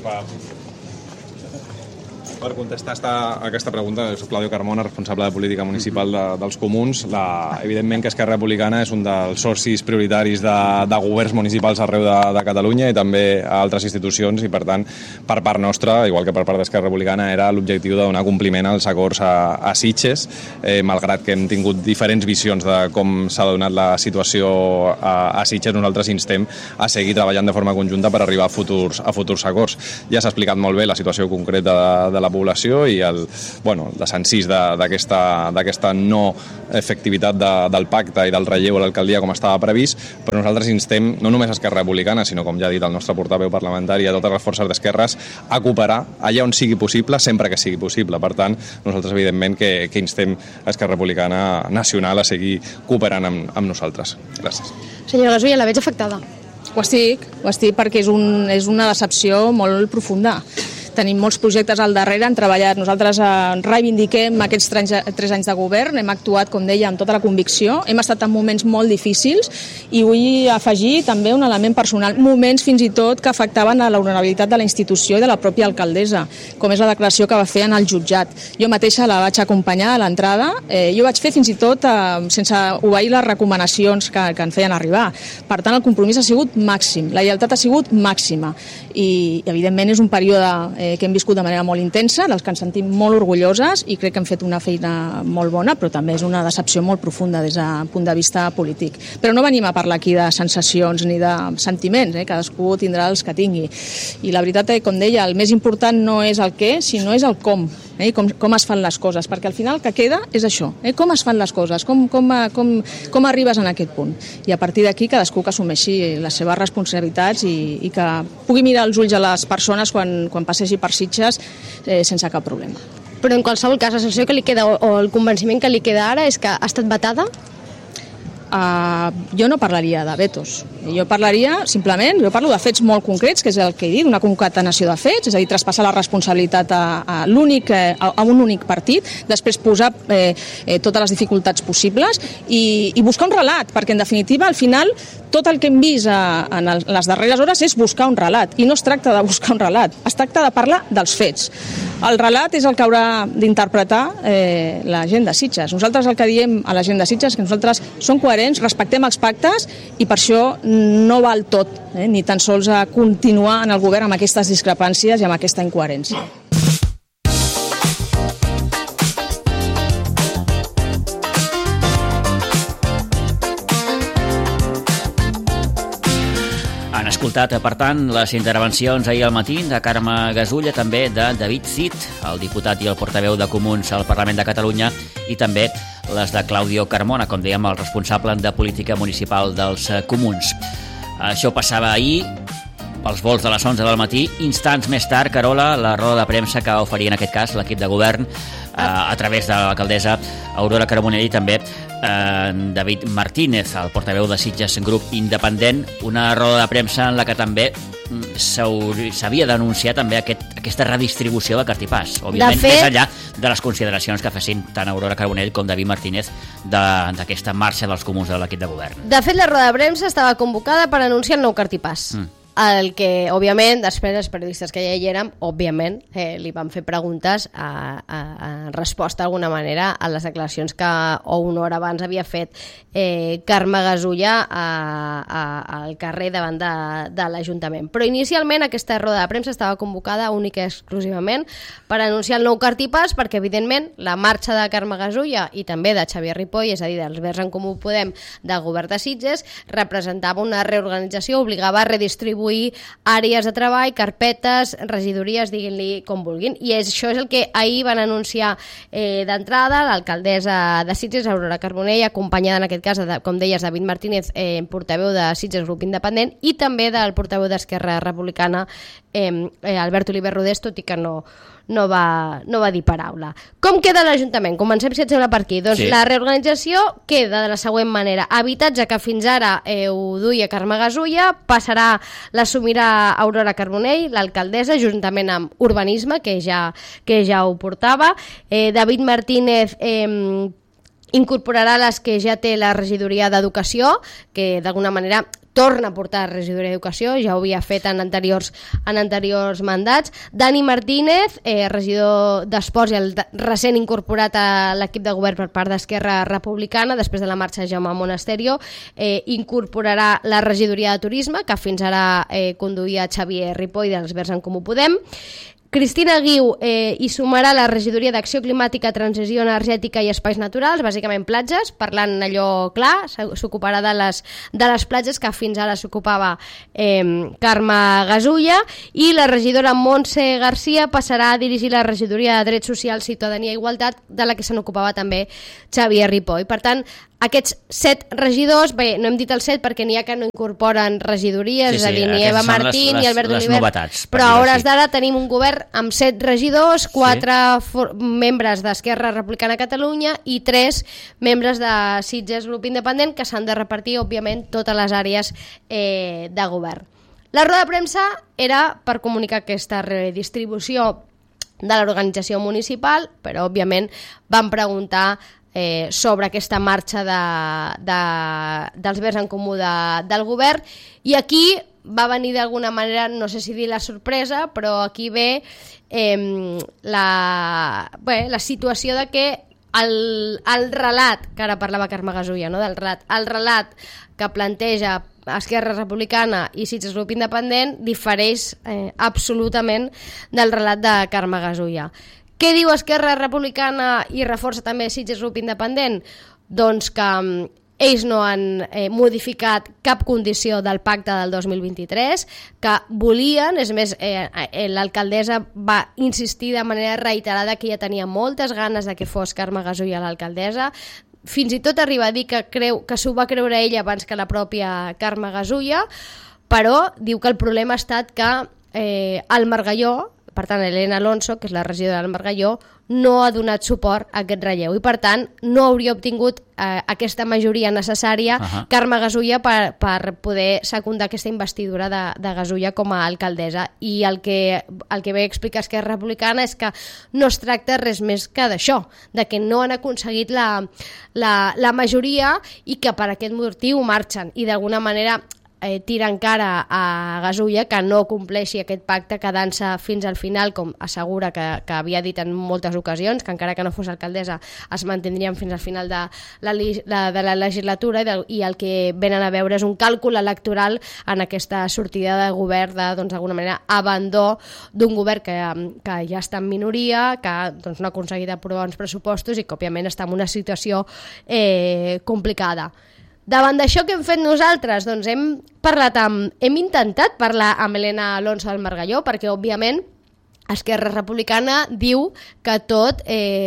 per contestar aquesta pregunta, soc Claudio Carmona, responsable de política municipal dels Comuns. Evidentment que Esquerra Republicana és un dels socis prioritaris de governs municipals arreu de Catalunya i també a altres institucions, i per tant, per part nostra, igual que per part d'Esquerra Republicana, era l'objectiu de donar compliment als acords a Sitges, malgrat que hem tingut diferents visions de com s'ha donat la situació a Sitges. Nosaltres instem a seguir treballant de forma conjunta per arribar a futurs acords. Ja s'ha explicat molt bé la situació concreta de la població i el desencís d'aquesta no efectivitat del pacte i del relleu a l'alcaldia com estava previst, però nosaltres instem no només a Esquerra Republicana, sinó, com ja ha dit el nostre portaveu parlamentari, a totes les forces d'esquerres a cooperar allà on sigui possible, sempre que sigui possible. Per tant, nosaltres evidentment que instem a Esquerra Republicana Nacional a seguir cooperant amb nosaltres. Gràcies. Senyora Gasulla, la veig afectada. Ho estic perquè és una decepció molt profunda. Tenim molts projectes al darrere, hem treballat, nosaltres reivindiquem aquests 3 anys de govern, hem actuat, com deia, amb tota la convicció, hem estat en moments molt difícils i vull afegir també un element personal, moments fins i tot que afectaven a l'honorabilitat de la institució i de la pròpia alcaldessa, com és la declaració que va fer en el jutjat. Jo mateixa la vaig acompanyar a l'entrada, jo vaig fer fins i tot sense obeir les recomanacions que en feien arribar. Per tant, el compromís ha sigut màxim, la lleialtat ha sigut màxima i evidentment és un període que hem viscut de manera molt intensa, dels que ens sentim molt orgulloses i crec que hem fet una feina molt bona, però també és una decepció molt profunda des del punt de vista polític. Però no venim a parlar aquí de sensacions ni de sentiments, cadascú tindrà els que tingui. I la veritat, com deia, el més important no és el què, sinó és el com. Com es fan les coses, perquè al final el que queda és això, com es fan les coses, com arribes en aquest punt. I a partir d'aquí cadascú que assumeixi les seves responsabilitats i que pugui mirar els ulls a les persones quan passegi per Sitges sense cap problema. Però en qualsevol cas, la sensació que li queda o el convenciment que li queda ara és que ha estat vetada? Jo no parlaria de vetos. Jo parlo de fets molt concrets, que és el que he dit, una concatenació de fets, és a dir, traspassar la responsabilitat a un únic partit, després posar totes les dificultats possibles i buscar un relat, perquè en definitiva al final tot el que hem vist en les darreres hores és buscar un relat, i no es tracta de buscar un relat, es tracta de parlar dels fets. El relat és el que haurà d'interpretar la gent de Sitges. Nosaltres el que diem a la gent de Sitges és que nosaltres som coherents, respectem els pactes i per això no val tot, ni tan sols a continuar en el govern amb aquestes discrepàncies i amb aquesta incoherència. Han escoltat, per tant, les intervencions ahir al matí de Carme Gasulla, també de David Cid, el diputat i el portaveu de Comuns al Parlament de Catalunya, i també les de Claudio Carmona, com dèiem, el responsable de política municipal dels Comuns. Això passava ahir, pels vols de les 11 del matí. Instants més tard, Carola, la roda de premsa que oferia en aquest cas l'equip de govern a través de l'alcaldessa Aurora Carbonell i també David Martínez, el portaveu de Sitges Grup Independent, una roda de premsa en la que també s'havia d'anunciar també aquesta redistribució de cartipàs, òbviament, més enllà de les consideracions que fessin tant Aurora Carbonell com David Martínez d'aquesta marxa dels comuns de l'equip de govern. De fet, la roda de premsa estava convocada per anunciar el nou cartipàs. El que, òbviament, després els periodistes que ja hi érem, òbviament, li van fer preguntes en resposta d'alguna manera a les declaracions que una hora abans havia fet Carme Gasulla al carrer davant de l'Ajuntament. Però inicialment aquesta roda de premsa estava convocada única i exclusivament per anunciar el nou cartipàs, perquè evidentment la marxa de Carme Gasulla i també de Xavier Ripoll, és a dir, dels Verds en Comú Podem del govern de Sitges, representava una reorganització, obligava a redistribuir àrees de treball, carpetes, regidories, diguin-li com vulguin. I això és el que ahir van anunciar d'entrada l'alcaldessa de Sitges, Aurora Carbonell, acompanyada en aquest cas, com deies, David Martínez, portaveu de Sitges Grup Independent, i també del portaveu d'Esquerra Republicana, Albert Oliver Rodés, tot i que no va dir paraula. Com queda l'Ajuntament? Comencem, si et sembla, per aquí. Doncs sí. La reorganització queda de la següent manera. Habitatge, que fins ara ho duia Carme Gasulla, l'assumirà Aurora Carbonell, l'alcaldessa, juntament amb Urbanisme, que ja ho portava. David Martínez incorporarà les que ja té la regidoria d'Educació, que d'alguna manera torna a portar regidoria d'Educació, ja ho havia fet en anteriors mandats. Dani Martínez, regidor d'Esports i el recent incorporat a l'equip de govern per part d'Esquerra Republicana, després de la marxa de Jaume Monasterio, incorporarà la regidoria de Turisme, que fins ara conduïa Xavier Ripoll dels Verds en Comú Podem. Cristina Guiu hi sumarà la regidoria d'Acció Climàtica, Transició Energètica i Espais Naturals, bàsicament platges, parlant allò clar, s'ocuparà de les platges que fins ara s'ocupava Carme Gasulla, i la regidora Montse Garcia passarà a dirigir la regidoria de Drets Socials, Ciutadania i Igualtat, de la que se n'ocupava també Xavier Ripoll. Per tant, aquests 7 regidors, bé, no hem dit els 7 perquè n'hi ha que no incorporen regidories, és a dir, ni Eva Martín ni Albert Oliver, novetats, però a hores d'ara tenim un govern amb 7 regidors, 4 membres d'Esquerra Republicana de Catalunya i 3 membres de Sitges Grup Independent, que s'han de repartir, òbviament, totes les àrees de govern. La roda de premsa era per comunicar aquesta redistribució de l'organització municipal, però, òbviament, van preguntar sobre aquesta marxa dels Verds en Comú del govern, i aquí va venir d'alguna manera, no sé si dir la sorpresa, però aquí ve la situació de que el relat, que ara parlava Carme Gasulla, no? El relat que planteja Esquerra Republicana i Sitges Grup Independent difereix absolutament del relat de Carme Gasulla. Què diu Esquerra Republicana i reforça també Sitges Grup Independent? Doncs que ells no han modificat cap condició del pacte del 2023, que volien, és més, l'alcaldessa va insistir de manera reiterada que ja tenia moltes ganes de que fos Carme Gasulla l'alcaldessa, fins i tot arriba a dir que creu que s'ho va creure ella abans que la pròpia Carme Gasulla, però diu que el problema ha estat que el Margalló, per tant Helena Alonso, que és la regidora del Margalló, no ha donat suport a aquest relleu i per tant no hauria obtingut aquesta majoria necessària Carme Gasulla per poder secundar aquesta investidura de Gasulla com a alcaldessa. I el que ve a explicar Esquerra Republicana és que no es tracta res més que d'això, de que no han aconseguit la majoria i que per aquest motiu marxen i d'alguna manera tira encara a Gasulla que no compleixi aquest pacte quedant-se fins al final, com assegura que havia dit en moltes ocasions, que encara que no fos alcaldessa es mantindrien fins al final de la legislatura i el que venen a veure és un càlcul electoral en aquesta sortida de govern d'alguna manera abandó d'un govern que ja està en minoria, que no ha aconseguit aprovar uns pressupostos i que òbviament està en una situació complicada. Davant d'això, què hem fet nosaltres? Doncs hem intentat parlar amb Helena Alonso del Margalló, perquè òbviament Esquerra Republicana diu que tot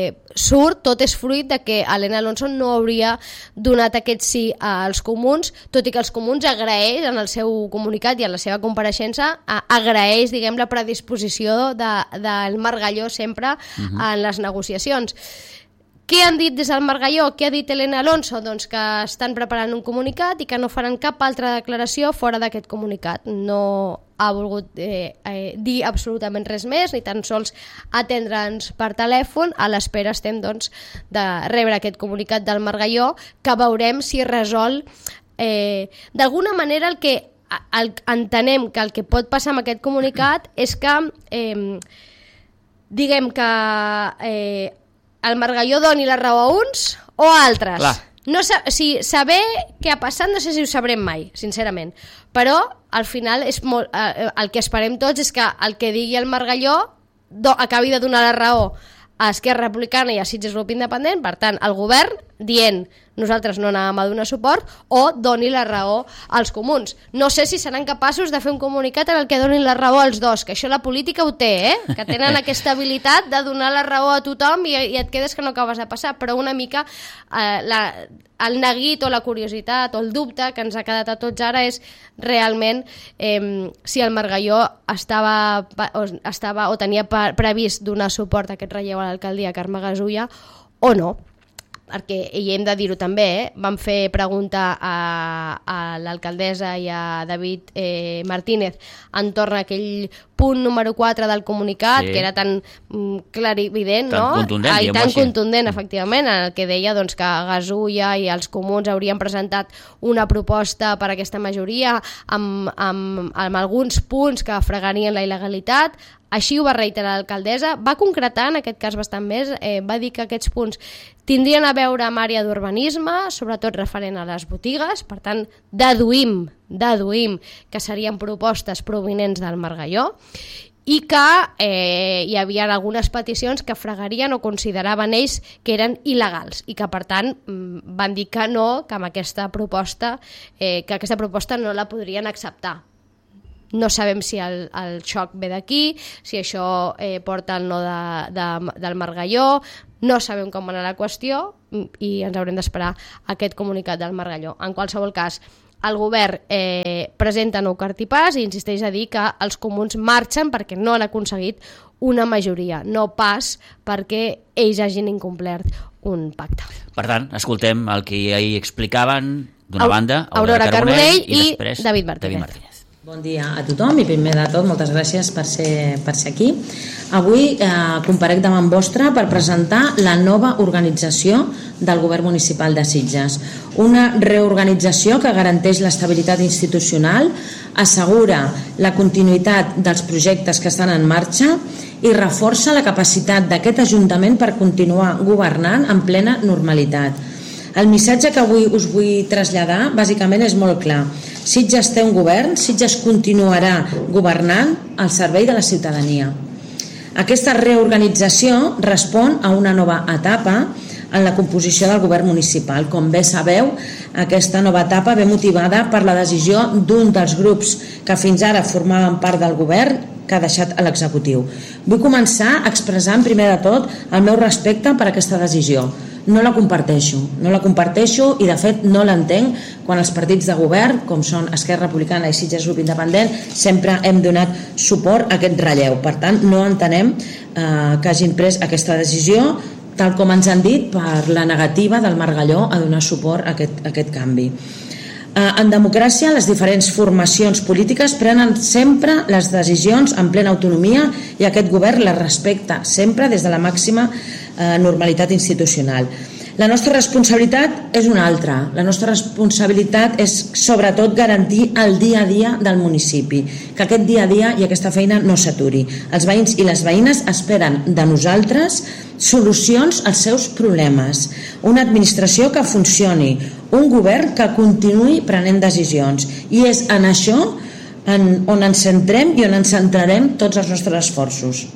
és fruit de que Helena Alonso no hauria donat aquest sí als comuns, tot i que els comuns agraeix en el seu comunicat i en la seva compareixença, agraeix, diguem, la predisposició del Margalló sempre en les negociacions. Què han dit des del Margalló? Què ha dit Helena Alonso? Doncs que estan preparant un comunicat i que no faran cap altra declaració fora d'aquest comunicat. No ha volgut dir absolutament res més, ni tan sols atendre'ns per telèfon. A l'espera estem doncs, de rebre aquest comunicat del Margalló, que veurem si resol d'alguna manera entenem que el que pot passar amb aquest comunicat és que diguem que el Margalló doni la raó a uns o a altres. No, saber què ha passat no sé si ho sabrem mai, sincerament, però al final el que esperem tots és que el que digui el Margalló acabi de donar la raó a Esquerra Republicana i a Sitges Grup Independent, per tant, el govern dient nosaltres no anàvem a donar suport, o doni la raó als comuns. No sé si seran capaços de fer un comunicat en el que donin la raó als dos, que això la política ho té, que tenen aquesta habilitat de donar la raó a tothom i et quedes que no acabes de passar, però una mica el neguit o la curiositat o el dubte que ens ha quedat a tots ara és realment si el Margalló estava o tenia previst donar suport a aquest relleu a l'alcaldia Carme Gasulla o no, perquè, i hem de dir-ho també, vam fer pregunta a l'alcaldessa i a David Martínez entorn a aquell punt número 4 del comunicat, que era tan clarivident, tan contundent, efectivament, en el que deia doncs, que Gasulla i els comuns haurien presentat una proposta per a aquesta majoria amb alguns punts que fregarien la il·legalitat. Així ho va reiterar l'alcaldessa, va concretar en aquest cas bastant més, va dir que aquests punts tindrien a veure amb àrea d'urbanisme, sobretot referent a les botigues, per tant deduïm que serien propostes provinents del Margalló i que hi havia algunes peticions que fregarien o consideraven ells que eren il·legals i que per tant van dir que no, que amb aquesta proposta no la podrien acceptar. No sabem si el xoc ve d'aquí, si això porta el no del Margalló, no sabem com va anar la qüestió i ens haurem d'esperar aquest comunicat del Margalló. En qualsevol cas, el govern presenta nou cartipàs i insisteix a dir que els comuns marxen perquè no han aconseguit una majoria, no pas perquè ells hagin incomplert un pacte. Per tant, escoltem el que ahir explicaven d'una banda, Aurora Carbonell i després David Martínez. Bon dia a tothom i primer de tot moltes gràcies per ser aquí. Avui comparec davant vostre per presentar la nova organització del govern municipal de Sitges. Una reorganització que garanteix l'estabilitat institucional, assegura la continuïtat dels projectes que estan en marxa i reforça la capacitat d'aquest Ajuntament per continuar governant en plena normalitat. El missatge que avui us vull traslladar bàsicament és molt clar. Sitges té un govern, Sitges continuarà governant al servei de la ciutadania. Aquesta reorganització respon a una nova etapa en la composició del govern municipal. Com bé sabeu, aquesta nova etapa ve motivada per la decisió d'un dels grups que fins ara formaven part del govern que ha deixat a l'executiu. Vull començar expressant primer de tot el meu respecte per aquesta decisió. No la comparteixo i de fet no l'entenc quan els partits de govern, com són Esquerra Republicana i Sitges Grup Independent, sempre hem donat suport a aquest relleu. Per tant, no entenem que hagin pres aquesta decisió, tal com ens han dit, per la negativa del Margalló a donar suport a aquest canvi. En democràcia, les diferents formacions polítiques prenen sempre les decisions en plena autonomia i aquest govern les respecta sempre des de la màxima normalitat institucional. La nostra responsabilitat és una altra. La nostra responsabilitat és sobretot garantir el dia a dia del municipi, que aquest dia a dia i aquesta feina no s'aturi. Els veïns i les veïnes esperen de nosaltres solucions als seus problemes, una administració que funcioni, un govern que continuï prenent decisions, i és en això on ens centrem i on ens centrarem tots els nostres esforços.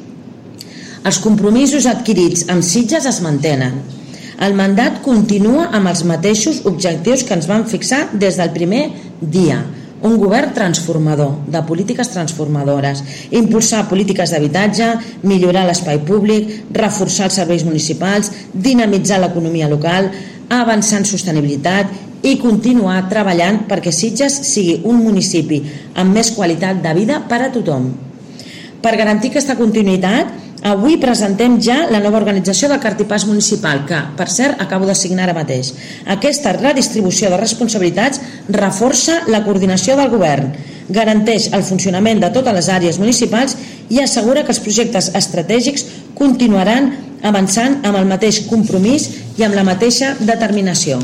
Els compromisos adquirits amb Sitges es mantenen. El mandat continua amb els mateixos objectius que ens vam fixar des del primer dia. Un govern transformador, de polítiques transformadores, impulsar polítiques d'habitatge, millorar l'espai públic, reforçar els serveis municipals, dinamitzar l'economia local, avançar en sostenibilitat i continuar treballant perquè Sitges sigui un municipi amb més qualitat de vida per a tothom. Per garantir aquesta continuïtat, avui presentem ja la nova organització del cartipàs municipal, que, per cert, acabo de signar ara mateix. Aquesta redistribució de responsabilitats reforça la coordinació del govern, garanteix el funcionament de totes les àrees municipals i assegura que els projectes estratègics continuaran avançant amb el mateix compromís i amb la mateixa determinació.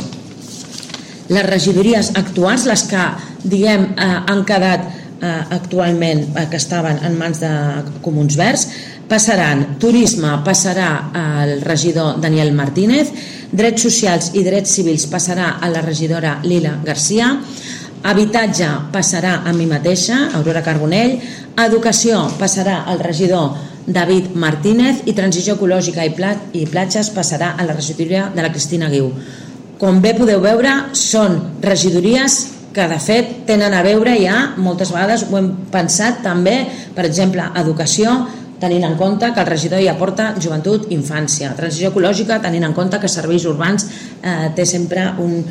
Les regidories actuals, les que, han quedat actualment, que estaven en mans de Comuns Verds, passaran. Turisme passarà al regidor Daniel Martínez, Drets Socials i Drets Civils passarà a la regidora Lila Garcia, Habitatge passarà a mi mateixa, Aurora Carbonell, Educació passarà al regidor David Martínez i Transició Ecològica i Platges passarà a la regidoria de la Cristina Guiu. Com bé podeu veure, són regidories que de fet tenen a veure ja, moltes vegades ho hem pensat també, per exemple, Educació, tenint en compte que el regidor hi aporta joventut, infància, Transició Ecològica, tenint en compte que Serveis Urbans té sempre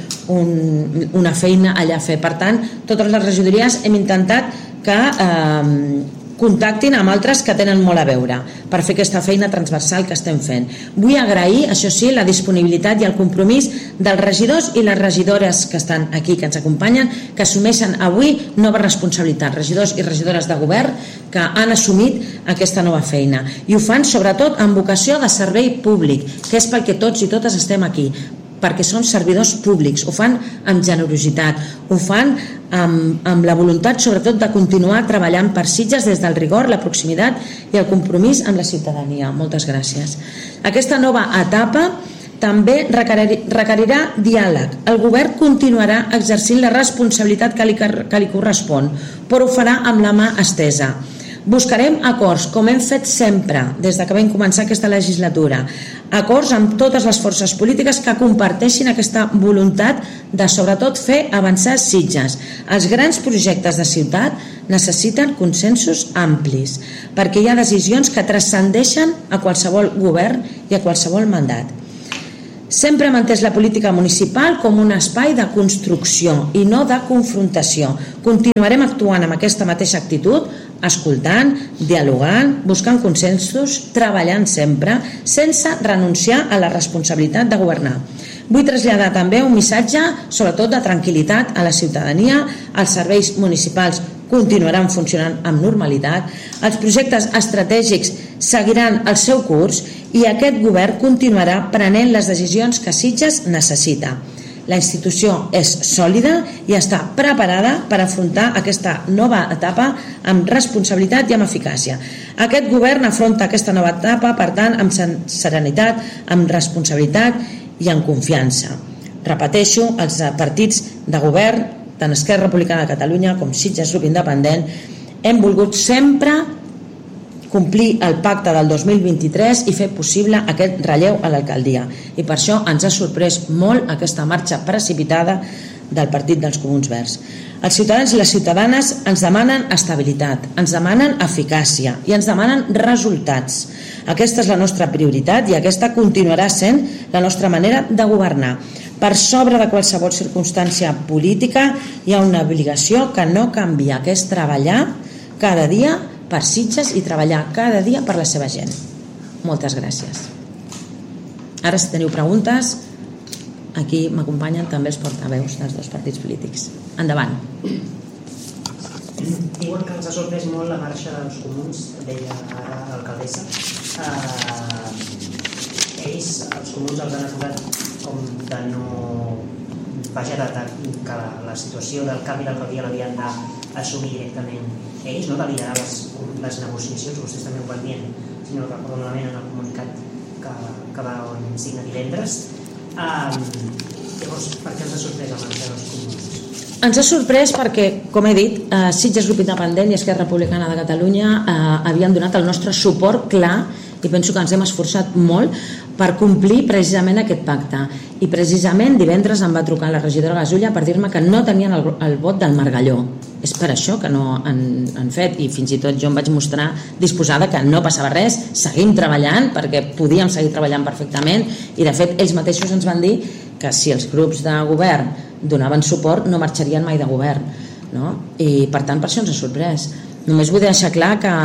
una feina allà a fer. Per tant, totes les regidories hem intentat que contactin amb altres que tenen molt a veure per fer aquesta feina transversal que estem fent. Vull agrair, això sí, la disponibilitat i el compromís dels regidors i les regidores que estan aquí, que ens acompanyen, que assumeixen avui nova responsabilitat, regidors i regidores de govern que han assumit aquesta nova feina i ho fan sobretot amb vocació de servei públic, que és pel que tots i totes estem aquí, perquè són servidors públics, ho fan amb generositat, ho fan amb la voluntat sobretot de continuar treballant per Sitges des del rigor, la proximitat i el compromís amb la ciutadania. Moltes gràcies. Aquesta nova etapa també requerirà diàleg. El govern continuarà exercint la responsabilitat que li correspon, però ho farà amb la mà estesa. Buscarem acords, com hem fet sempre des que vam començar aquesta legislatura, acords amb totes les forces polítiques que comparteixin aquesta voluntat de sobretot fer avançar Sitges. Els grans projectes de ciutat necessiten consensos amplis, perquè hi ha decisions que transcendeixen a qualsevol govern i a qualsevol mandat. Sempre hem entès la política municipal com un espai de construcció i no de confrontació. Continuarem actuant amb aquesta mateixa actitud, escoltant, dialogant, buscant consensos, treballant sempre, sense renunciar a la responsabilitat de governar. Vull traslladar també un missatge, sobretot de tranquil·litat a la ciutadania. Els serveis municipals continuaran funcionant amb normalitat, els projectes estratègics seguiran el seu curs i aquest govern continuarà prenent les decisions que Sitges necessita. La institució és sòlida i està preparada per afrontar aquesta nova etapa amb responsabilitat i amb eficàcia. Aquest govern afronta aquesta nova etapa, per tant, amb serenitat, amb responsabilitat i amb confiança. repeteixo, els partits de govern, tant Esquerra Republicana de Catalunya com Sitges Grup Independent, hem volgut sempre complir el pacte del 2023 i fer possible aquest relleu a l'alcaldia. I per això ens ha sorprès molt aquesta marxa precipitada del Partit dels Comuns Verds. Els ciutadans i les ciutadanes ens demanen estabilitat, ens demanen eficàcia i ens demanen resultats. Aquesta és la nostra prioritat i aquesta continuarà sent la nostra manera de governar. Per sobre de qualsevol circumstància política hi ha una obligació que no canvia, que és treballar cada dia per Sitges i treballar cada dia per la seva gent. Moltes gràcies. Ara, si teniu preguntes, aquí m'acompanyen també els portaveus dels dos partits polítics. Endavant. Diuen que ens ha sorprès molt la marxa dels comuns, deia ara l'alcaldessa. Ells, els comuns, els han acusat com de no... Vaja, que la situació del canvi d'alcaldia l'havien d'assumir directament ells, no de liderar les negociacions. Vostès també ho van dient, si no recordo malament, en el comunicat que va signar divendres. Llavors, per què els ha sorprès la marxa dels comuns? Ens ha sorprès perquè, com he dit, Sitges Grup Independent i Esquerra Republicana de Catalunya havien donat el nostre suport clar i penso que ens hem esforçat molt per complir precisament aquest pacte. I precisament divendres em va trucar la regidora Gasulla per dir-me que no tenien el vot del Margalló. És per això que no han fet, i fins i tot jo em vaig mostrar disposada que no passava res, seguim treballant perquè podíem seguir treballant perfectament, i de fet ells mateixos ens van dir que si els grups de govern donaven suport no marxarien mai de govern, no? I per tant per això ens ha sorprès. Només vull deixar clar que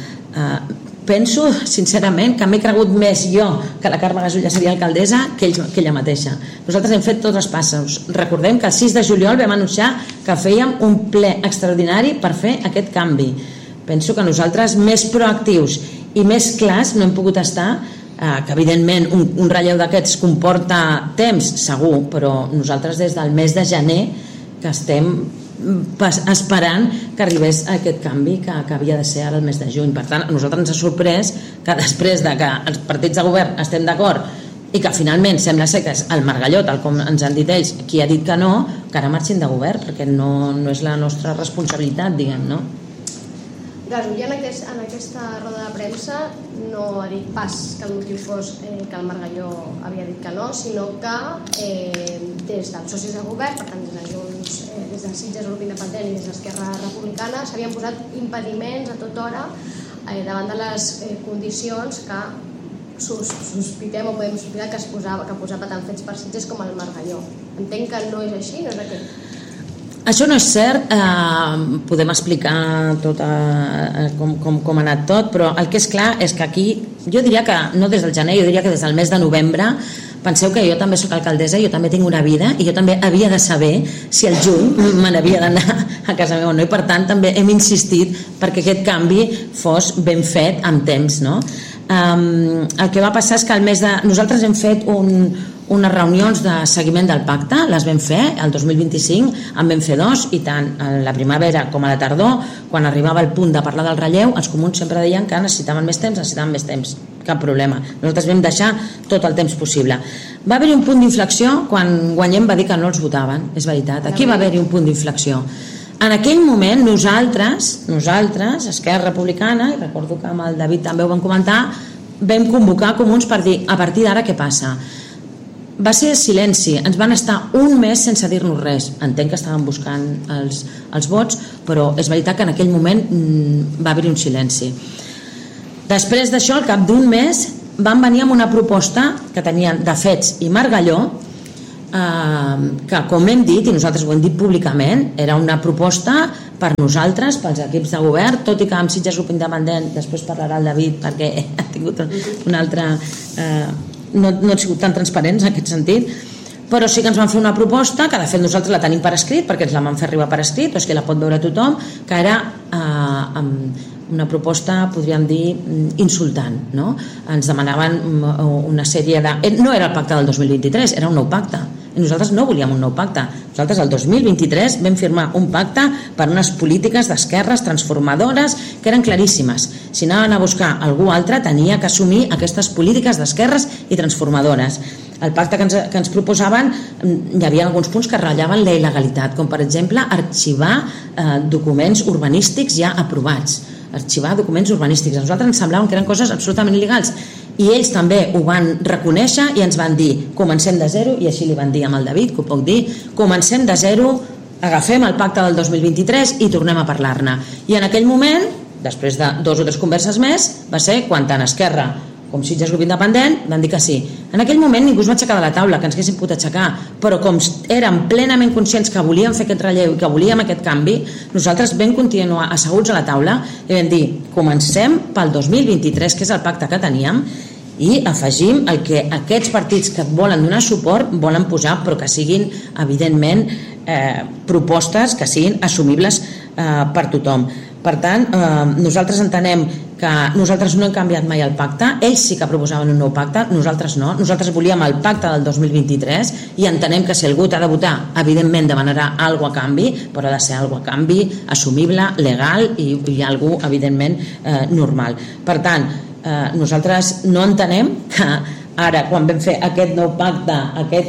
penso sincerament que m'he cregut més jo que la Carme Gasulla seria alcaldessa que ella mateixa. Nosaltres hem fet tots els passos. Recordem que el 6 de juliol vam anunciar que fèiem un ple extraordinari per fer aquest canvi. Penso que nosaltres més proactius i més clars no hem pogut estar, que evidentment un relleu d'aquests comporta temps, segur, però nosaltres des del mes de gener que estem esperant que arribés aquest canvi que havia de ser ara el mes de juny. Per tant, a nosaltres ens ha sorprès que després de que els partits de govern estem d'acord i que finalment sembla ser que és el Margalló, tal com ens han dit ells, qui ha dit que no, que ara marxin de govern, perquè no és la nostra responsabilitat, diguem, no? Gasulla en aquesta roda de premsa no ha dit pas que el motiu fos que el Margalló havia dit que no, sinó que des dels socis de govern, per tant des de Junts, des de Sitges Grup Independent i des d'Esquerra Republicana, s'havien posat impediments a tota hora davant de les condicions que sospitem o podem sospitar que posava tant fets per Sitges com el Margalló. Entenc que no és així, no és aquest. Això no és cert, podem explicar tot com ha anat tot, però el que és clar és que aquí, jo diria que no des del gener, jo diria que des del mes de novembre, penseu que jo també soc alcaldessa, jo també tinc una vida i jo també havia de saber si el juny me n'havia d'anar a casa meva o no, i per tant també hem insistit perquè aquest canvi fos ben fet amb temps, no? El que va passar és que nosaltres hem fet unes reunions de seguiment del pacte, les vam fer el 2025, en vam fer 2, i tant a la primavera com a la tardor, quan arribava el punt de parlar del relleu, els comuns sempre deien que necessitaven més temps, cap problema. Nosaltres vam deixar tot el temps possible. Va haver-hi un punt d'inflexió quan Guanyem va dir que no els votaven, és veritat, aquí va haver-hi un punt d'inflexió. En aquell moment nosaltres, Esquerra Republicana, i recordo que amb el David també ho vam comentar, vam convocar comuns per dir a partir d'ara què passa. Va ser silenci, ens van estar un mes sense dir-nos res. Entenc que estaven buscant els vots, però és veritat que en aquell moment va haver-hi un silenci. Després d'això, al cap d'un mes, van venir amb una proposta que tenien de Fets i Margalló, que, com hem dit, i nosaltres ho hem dit públicament, era una proposta per nosaltres, pels equips de govern, tot i que amb Sitges Grup Independent, després parlarà el David perquè ha tingut un altre... no han sigut tan transparents en aquest sentit, però sí que ens van fer una proposta que de fet nosaltres la tenim per escrit perquè ens la van fer arribar per escrit, però és que la pot veure tothom, que era una proposta, podríem dir, insultant, no? Ens demanaven una sèrie de... No era el pacte del 2023, era un nou pacte, i nosaltres no volíem un nou pacte. Nosaltres el 2023 vam firmar un pacte per unes polítiques d'esquerres transformadores que eren claríssimes. Si anaven a buscar algú altre tenia que assumir aquestes polítiques d'esquerres i transformadores. El pacte que ens proposaven, hi havia alguns punts que ratllaven la il·legalitat, com per exemple arxivar documents urbanístics ja aprovats, arxivar documents urbanístics. A nosaltres ens semblaven que eren coses absolutament il·legals i ells també ho van reconèixer i ens van dir, comencem de zero, i així li van dir amb el David, que ho puc dir, comencem de zero, agafem el pacte del 2023 i tornem a parlar-ne. I en aquell moment, després de 2 o 3 converses més, va ser quan tant Esquerra com Sitges Grup Independent van dir que sí. En aquell moment ningú es va aixecar de la taula, que ens haguéssim pogut aixecar, però com érem plenament conscients que volíem fer aquest relleu i que volíem aquest canvi, nosaltres vam continuar asseguts a la taula i vam dir, comencem pel 2023, que és el pacte que teníem, i afegim el que aquests partits que et volen donar suport volen posar, però que siguin evidentment propostes que siguin assumibles per tothom. Per tant, nosaltres entenem que nosaltres no hem canviat mai el pacte, ells sí que proposaven un nou pacte, nosaltres no, nosaltres volíem el pacte del 2023 i entenem que si algú t'ha de votar, evidentment demanarà alguna cosa a canvi, però ha de ser alguna cosa a canvi, assumible, legal i alguna cosa evidentment normal. Per tant, nosaltres no entenem que ara, quan vam fer aquest nou pacte,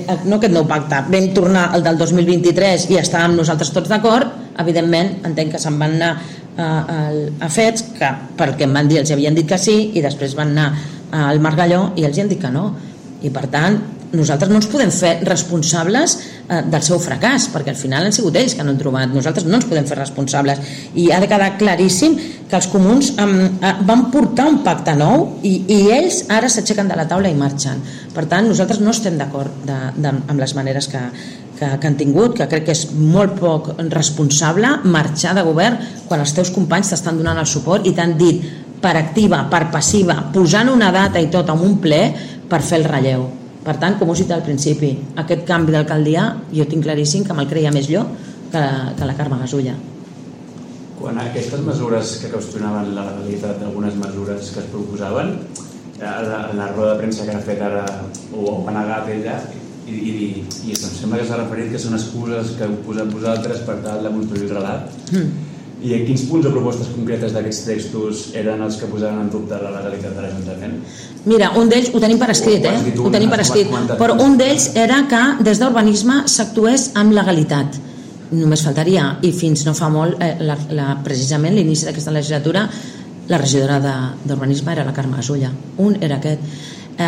vam tornar al del 2023 i estàvem nosaltres tots d'acord, evidentment entenc que se'n van anar a fets que perquè em van dir els havien dit que sí i després van anar al Margalló i els hi han dit que no, i per tant nosaltres no ens podem fer responsables del seu fracàs, perquè al final han sigut ells que no han trobat, nosaltres no ens podem fer responsables, i ha de quedar claríssim que els comuns van portar un pacte nou i ells ara s'aixequen de la taula i marxen. Per tant, nosaltres no estem d'acord amb les maneres que han tingut, que crec que és molt poc responsable marxar de govern quan els teus companys t'estan donant el suport i t'han dit per activa, per passiva, posant una data i tot en un ple per fer el relleu. Per tant, com us he dit al principi, aquest canvi d'alcaldia jo tinc claríssim que me'l creia més jo que la Carme Gasulla. Quan aquestes mesures que qüestionaven la legalitat d'algunes mesures que es proposaven, en la roda de premsa que ha fet ara ho ha negat ella i em sembla que s'ha referit que són excuses que heu posat vosaltres per tal de construir el relat. I a quins punts o propostes concretes d'aquests textos eren els que posaven en dubte la legalitat de l'Ajuntament? Mira, un d'ells ho tenim per escrit, ho tenim per escrit, però un d'ells era que des d'urbanisme s'actués amb legalitat. Només faltaria, i fins no fa molt, precisament l'inici d'aquesta legislatura, la regidora d'urbanisme era la Carme Gasulla. Un era aquest.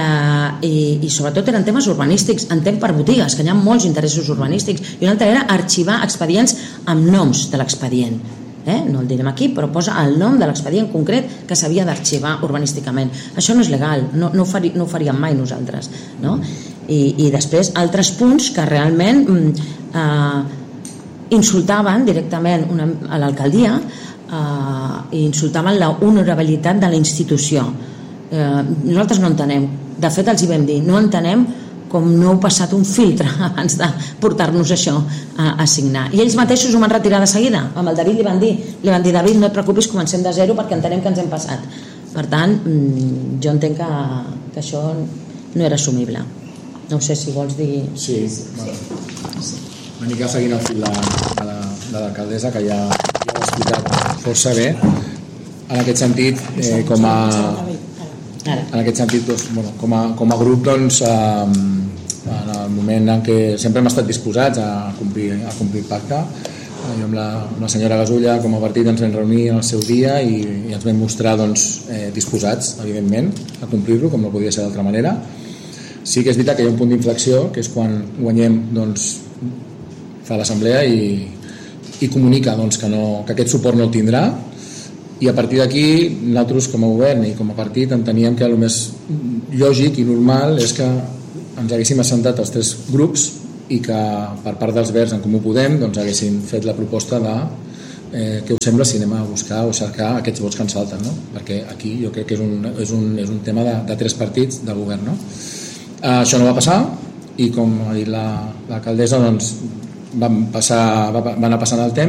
I sobretot eren temes urbanístics, entenc per botigues, que hi ha molts interessos urbanístics, i un altre era arxivar expedients amb noms de l'expedient. No el direm aquí, però posa el nom de l'expedient concret que s'havia d'arxivar urbanísticament. Això no és legal, no ho faríem mai nosaltres, no? I després altres punts que realment insultaven directament a l'alcaldia i insultaven la honorabilitat de la institució. Nosaltres no entenem, de fet els hi vam dir, no entenem com no heu passat un filtre abans de portar-nos això a signar. I ells mateixos ho van retirar de seguida. Amb el David li van dir, David, no et preocupis, comencem de zero perquè entenem que ens hem passat. Per tant, jo entenc que això no era assumible. No sé si vols dir... Sí. Una mica seguint el fil de l'alcaldessa, que ja ho ha explicat força bé. En aquest sentit, com a grup, doncs, en el moment en què sempre hem estat disposats a complir el pacte, jo amb la senyora Gasulla com a partit ens vam reunir en el seu dia i ens vam mostrar disposats, evidentment, a complir-lo, com no podia ser d'altra manera. Sí que és veritat que hi ha un punt d'inflexió, que és quan guanyem, fa l'assemblea i comunica que aquest suport no el tindrà, i a partir d'aquí nosaltres com a govern i com a partit enteníem que el més lògic i normal és que ens haguéssim assentat els 3 grups i que per part dels Verds en Comú Podem haguessin fet la proposta de què us sembla si anem a buscar o cercar aquests vots que ens falten, no? Perquè aquí jo crec que és un tema de 3 partits del govern, no? Això no va passar i com ha dit l'alcaldessa van anar passant el temps